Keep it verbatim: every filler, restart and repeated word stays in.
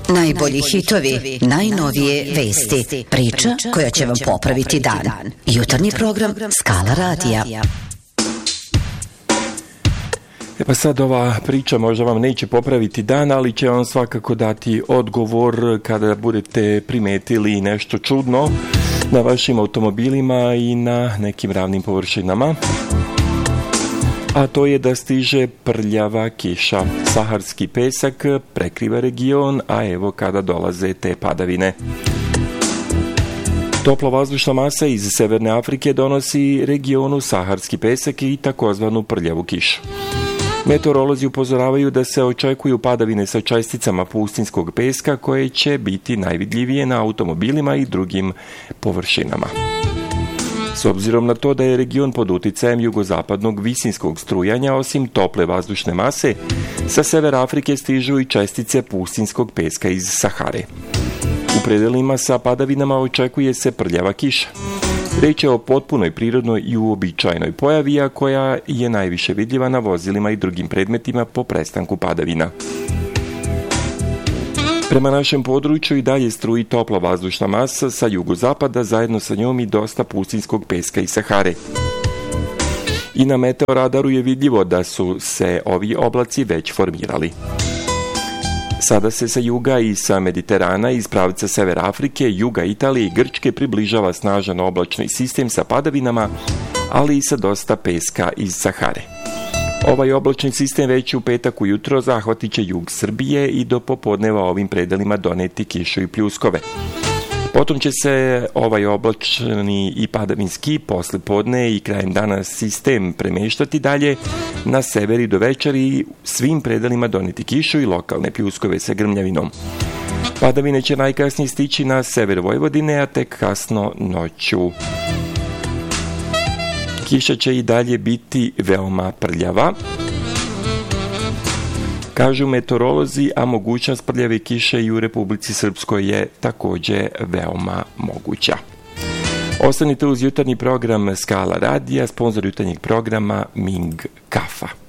Najbolji hitovi, najnovije vesti, priča koja će vam popraviti dan. Jutarnji program Skala radija. E pa sad ova priča možda vam neće popraviti dan, ali će vam svakako dati odgovor kada budete primetili nešto čudno na vašim automobilima i na nekim ravnim površinama. A to je da stiže prljava kiša. Saharski pesak prekriva region, a evo kada dolaze te padavine. Toplovazdušna masa iz Severne Afrike donosi regionu saharski pesak i takozvanu prljavu kišu. Meteorolozi upozoravaju da se očekuju padavine sa česticama pustinskog peska koje će biti najvidljivije na automobilima i drugim površinama. S obzirom na to da je region pod uticajem jugozapadnog visinskog strujanja, osim tople vazdušne mase, sa severa Afrike stižu i čestice pustinskog peska iz Sahare. U predelima sa padavinama očekuje se prljava kiša. Reč je o potpunoj prirodnoj i uobičajenoj pojavi, a koja je najviše vidljiva na vozilima i drugim predmetima po prestanku padavina. Prema našem području i dalje struji topla vazdušna masa sa jugozapada, zajedno sa njom i dosta pustinskog peska iz Sahare. I na meteoradaru je vidljivo da su se ovi oblaci već formirali. Sada se sa juga i sa Mediterana iz pravca Severa Afrike, juga Italije i Grčke približava snažan oblačni sistem sa padavinama, ali i sa dosta peska iz Sahare. Ovaj oblačni sistem već u petak ujutro zahvatit će jug Srbije i do popodneva ovim predelima doneti kišu i pljuskove. Potom će se ovaj oblačni i padavinski posle podne i krajem dana sistem premeštati dalje na sever i do večeri i svim predelima doneti kišu i lokalne pljuskove sa grmljavinom. Padavine će najkasnije stići na sever Vojvodine, a tek kasno noću. Kiša će i dalje biti veoma prljava, kažu meteorolozi, a mogućnost prljave kiše i u Republici Srpskoj je također veoma moguća. Ostanite uz jutarnji program Skala radija, sponzor jutarnjeg programa Ming Kafa.